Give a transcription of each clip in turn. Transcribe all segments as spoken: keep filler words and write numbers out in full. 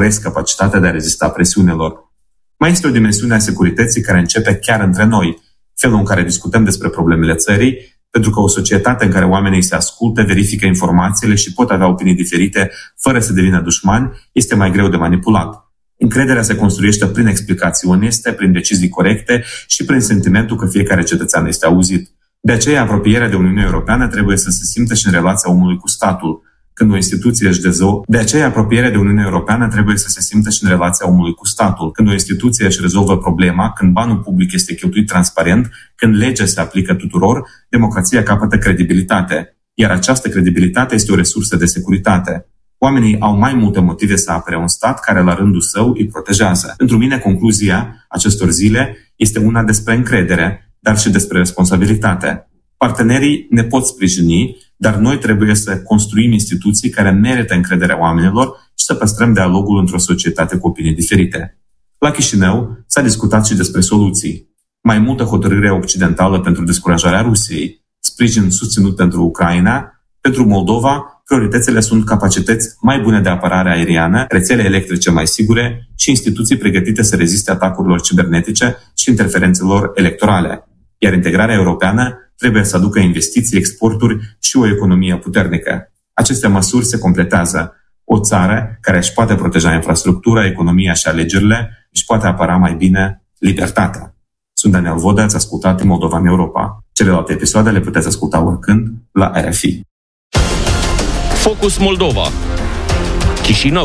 sporesc capacitatea de a rezista presiunilor. Mai este o dimensiune a securității care începe chiar între noi, felul în care discutăm despre problemele țării, pentru că o societate în care oamenii se ascultă, verifică informațiile și pot avea opinii diferite fără să devină dușmani, este mai greu de manipulat. Încrederea se construiește prin explicații oneste, prin decizii corecte și prin sentimentul că fiecare cetățean este auzit. De aceea, apropierea de Uniunea Europeană trebuie să se simtă și în relația omului cu statul. Când o instituție își dezolvă, de aceea apropierea de Uniunea Europeană trebuie să se simtă și în relația omului cu statul. Când o instituție își rezolvă problema, când banul public este cheltuit transparent, când legea se aplică tuturor, democrația capătă credibilitate. Iar această credibilitate este o resursă de securitate. Oamenii au mai multe motive să apere un stat care la rândul său îi protejează. Pentru mine, concluzia acestor zile este una despre încredere, dar și despre responsabilitate. Partenerii ne pot sprijini, dar noi trebuie să construim instituții care merită încrederea oamenilor și să păstrăm dialogul într-o societate cu opinii diferite. La Chișinău s-a discutat și despre soluții. Mai multă hotărâre occidentală pentru descurajarea Rusiei, sprijin susținut pentru Ucraina, pentru Moldova, prioritățile sunt capacități mai bune de apărare aeriană, rețele electrice mai sigure și instituții pregătite să reziste atacurilor cibernetice și interferențelor electorale. Iar integrarea europeană trebuie să aducă investiții, exporturi și o economie puternică. Aceste măsuri se completează. O țară care își poate proteja infrastructura, economia și alegerile, își poate apăra mai bine libertatea. Sunt Daniel Vodă, ați ascultat Moldova în Europa. Celelalte episoade le puteți asculta oricând la R F I. Focus Moldova. Chișinău.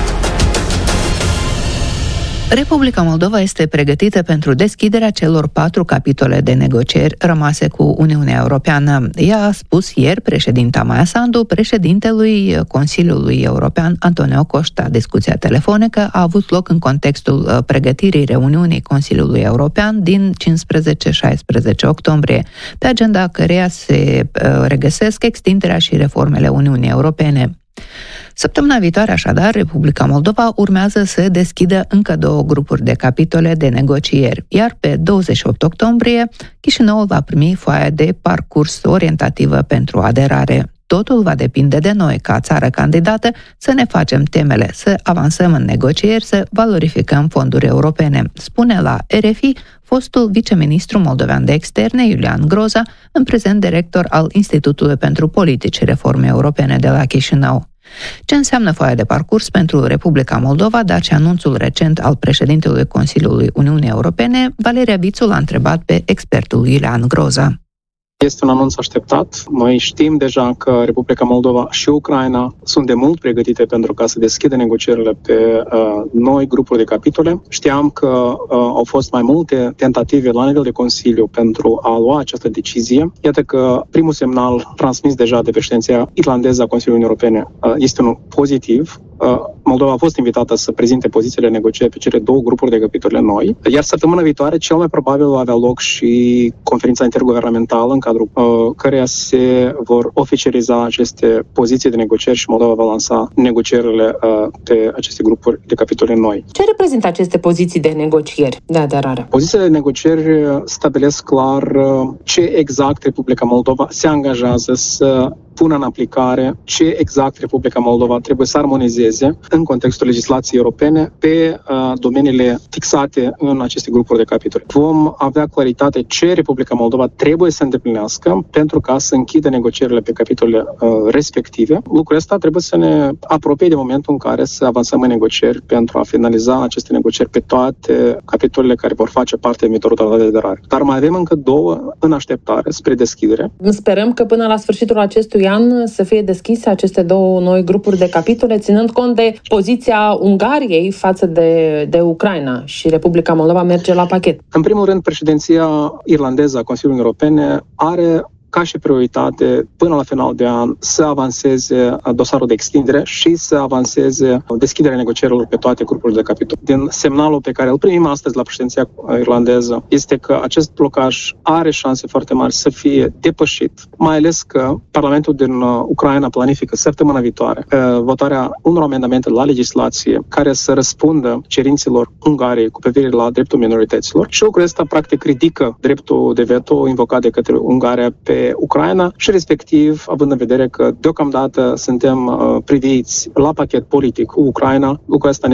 Republica Moldova este pregătită pentru deschiderea celor patru capitole de negocieri rămase cu Uniunea Europeană. Ea a spus ieri președinta Maia Sandu, președintelui Consiliului European Antonio Costa. Discuția telefonică a avut loc în contextul pregătirii reuniunii Consiliului European din cincisprezece șaisprezece octombrie, pe agenda căreia se regăsesc extinderea și reformele Uniunii Europene. Săptămâna viitoare, așadar, Republica Moldova urmează să deschidă încă două grupuri de capitole de negocieri, iar pe douăzeci și opt octombrie, Chișinăul va primi foaia de parcurs orientativă pentru aderare. Totul va depinde de noi, ca țară candidată, să ne facem temele, să avansăm în negocieri, să valorificăm fonduri europene, spune la R F I fostul viceministru moldovean de externe, Iulian Groza, în prezent director al Institutului pentru Politici și Reforme Europene de la Chișinău. Ce înseamnă foaia de parcurs pentru Republica Moldova, dar și anunțul recent al președintelui Consiliului Uniunii Europene, Valeria Bițu l-a întrebat pe expertul Iulian Groza. Este un anunț așteptat. Noi știm deja că Republica Moldova și Ucraina sunt de mult pregătite pentru ca să deschidă negocierile pe uh, noi grupuri de capitole. Știam că uh, au fost mai multe tentative la nivel de Consiliu pentru a lua această decizie. Iată că primul semnal transmis deja de președinția irlandeză a Consiliului Europene uh, este unul pozitiv. Moldova a fost invitată să prezinte pozițiile negociate pe cele două grupuri de capitole noi, iar săptămâna viitoare cel mai probabil va avea loc și conferința interguvernamentală în cadrul uh, căreia se vor oficializa aceste poziții de negocieri și Moldova va lansa negocierile uh, pe aceste grupuri de capitole noi. Ce reprezintă aceste poziții de negocieri de aderare? Pozițiile de negocieri stabilesc clar uh, ce exact Republica Moldova se angajează să pună în aplicare, ce exact Republica Moldova trebuie să armonizeze în contextul legislației europene pe uh, domeniile fixate în aceste grupuri de capitole. Vom avea claritate ce Republica Moldova trebuie să îndeplinească pentru ca să închidă negocierile pe capitolele uh, respective. Lucrul ăsta trebuie să ne apropie de momentul în care să avansăm în negocieri pentru a finaliza aceste negocieri pe toate capitolele care vor face parte din viitorul tratat de aderare. Dar mai avem încă două în așteptare spre deschidere. Sperăm că până la sfârșitul acestui an să fie deschise aceste două noi grupuri de capitole, ținând cont de poziția Ungariei față de, de Ucraina și Republica Moldova merge la pachet. În primul rând, președinția irlandeză a Consiliului Europene are ca și prioritate, până la final de an, să avanseze dosarul de extindere și să avanseze deschiderea negocierilor pe toate grupurile de capitol. Din semnalul pe care îl primim astăzi la președinția irlandeză este că acest blocaj are șanse foarte mari să fie depășit, mai ales că Parlamentul din Ucraina planifică săptămâna viitoare votarea unor amendamente la legislație care să răspundă cerințelor Ungariei cu privire la dreptul minorităților și lucrul ăsta practic ridică dreptul de veto invocat de către Ungaria pe Ucraina și respectiv, având în vedere că deocamdată suntem uh, priviți la pachet politic cu Ucraina, lucrul ăsta ne